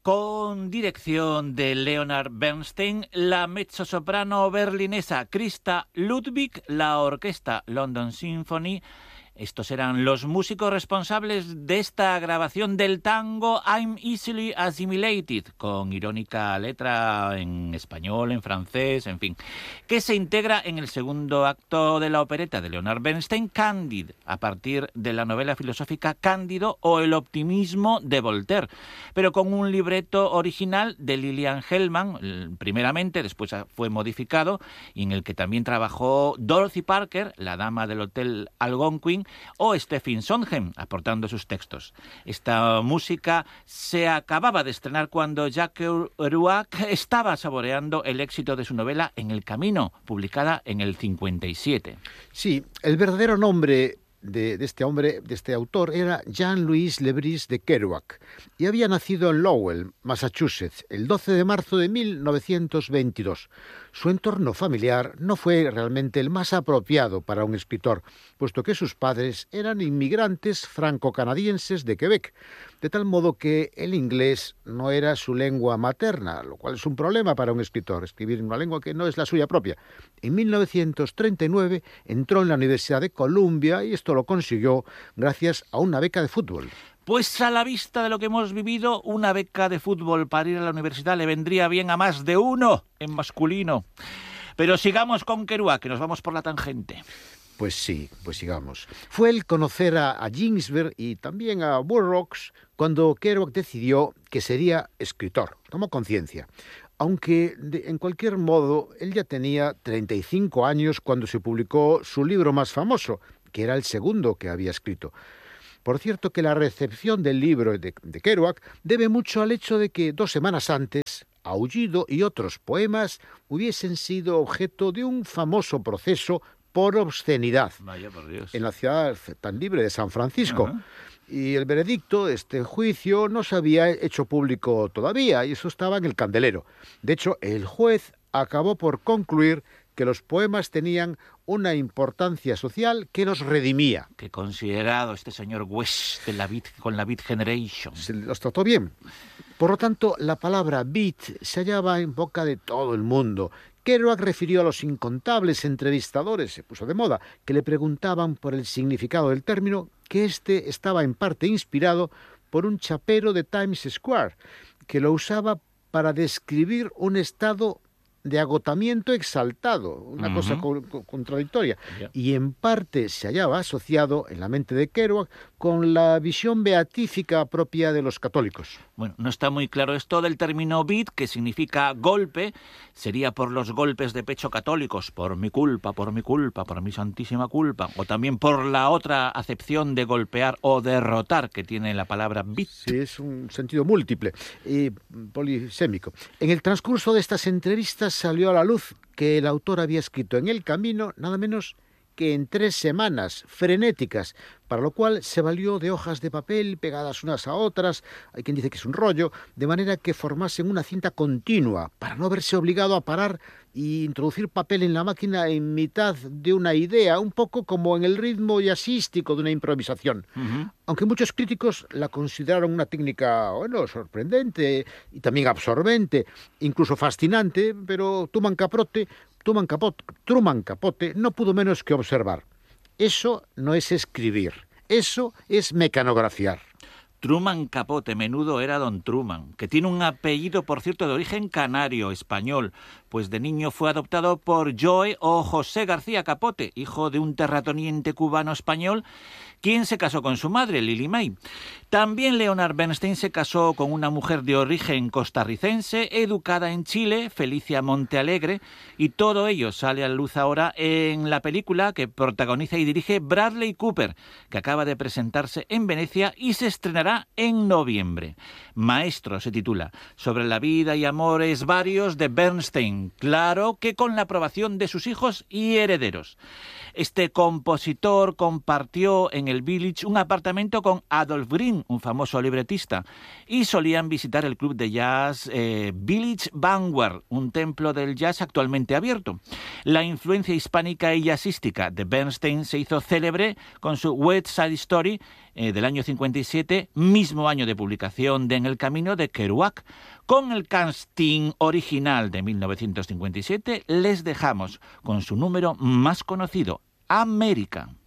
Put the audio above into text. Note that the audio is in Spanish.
con dirección de Leonard Bernstein, la mezzosoprano berlinesa Christa Ludwig, la orquesta London Symphony. Estos eran los músicos responsables de esta grabación del tango I'm Easily Assimilated, con irónica letra en español, en francés, en fin, que se integra en el segundo acto de la opereta de Leonard Bernstein, Candide, a partir de la novela filosófica Cándido o El optimismo de Voltaire, pero con un libreto original de Lillian Hellman, primeramente, después fue modificado, y en el que también trabajó Dorothy Parker, la dama del Hotel Algonquin, o Stephen Sondheim, aportando sus textos. Esta música se acababa de estrenar cuando Jacques Kerouac estaba saboreando el éxito de su novela En el camino, publicada en el 57. Sí, el verdadero nombre de este autor, era Jean-Louis Lebris de Kerouac, y había nacido en Lowell, Massachusetts, el 12 de marzo de 1922. Su entorno familiar no fue realmente el más apropiado para un escritor, puesto que sus padres eran inmigrantes franco-canadienses de Quebec, de tal modo que el inglés no era su lengua materna, lo cual es un problema para un escritor, escribir en una lengua que no es la suya propia. En 1939 entró en la Universidad de Columbia y esto lo consiguió gracias a una beca de fútbol. Pues a la vista de lo que hemos vivido, una beca de fútbol para ir a la universidad le vendría bien a más de uno en masculino. Pero sigamos con Kerouac, que nos vamos por la tangente. Pues sí, pues sigamos. Fue el conocer a Ginsberg y también a Burroughs cuando Kerouac decidió que sería escritor. Tomó conciencia. Aunque, en cualquier modo, él ya tenía 35 años cuando se publicó su libro más famoso, que era el segundo que había escrito. Por cierto que la recepción del libro de Kerouac debe mucho al hecho de que 2 semanas antes, Aullido y otros poemas hubiesen sido objeto de un famoso proceso por obscenidad. Vaya por Dios. En la ciudad tan libre de San Francisco. Uh-huh. Y el veredicto de este juicio no se había hecho público todavía, y eso estaba en el candelero. De hecho, el juez acabó por concluir que los poemas tenían una importancia social que los redimía. Qué considerado este señor West de con la Beat Generation. Se los trató bien. Por lo tanto, la palabra beat se hallaba en boca de todo el mundo. Kerouac refirió a los incontables entrevistadores, se puso de moda, que le preguntaban por el significado del término, que este estaba en parte inspirado por un chapero de Times Square, que lo usaba para describir un estado de agotamiento exaltado, una cosa contradictoria, y en parte se hallaba asociado en la mente de Kerouac con la visión beatífica propia de los católicos. Bueno, no está muy claro esto del término beat, que significa golpe, sería por los golpes de pecho católicos, por mi culpa, por mi santísima culpa, o también por la otra acepción de golpear o derrotar que tiene la palabra beat. Sí, es un sentido múltiple y polisémico. En el transcurso de estas entrevistas salió a la luz que el autor había escrito En el camino nada menos que en 3 semanas frenéticas, para lo cual se valió de hojas de papel pegadas unas a otras, hay quien dice que es un rollo, de manera que formasen una cinta continua, para no verse obligado a parar y introducir papel en la máquina en mitad de una idea, un poco como en el ritmo jazzístico de una improvisación. Uh-huh. Aunque muchos críticos la consideraron una técnica, bueno, sorprendente y también absorbente, incluso fascinante, pero Truman Capote no pudo menos que observar. Eso no es escribir, eso es mecanografiar. Truman Capote, menudo era don Truman, que tiene un apellido, por cierto, de origen canario, español, pues de niño fue adoptado por Joe o José García Capote, hijo de un terrateniente cubano-español, quien se casó con su madre, Lily May. También Leonard Bernstein se casó con una mujer de origen costarricense, educada en Chile, Felicia Montealegre, y todo ello sale a la luz ahora en la película que protagoniza y dirige Bradley Cooper, que acaba de presentarse en Venecia y se estrenará en noviembre. Maestro se titula, sobre la vida y amores varios de Bernstein, claro que con la aprobación de sus hijos y herederos. Este compositor compartió en el Village un apartamento con Adolph Green, un famoso libretista, y solían visitar el club de jazz Village Vanguard, un templo del jazz actualmente abierto. La influencia hispánica y jazzística de Bernstein se hizo célebre con su West Side Story, del año 57, mismo año de publicación de En el camino de Kerouac. Con el casting original de 1957 les dejamos con su número más conocido, América.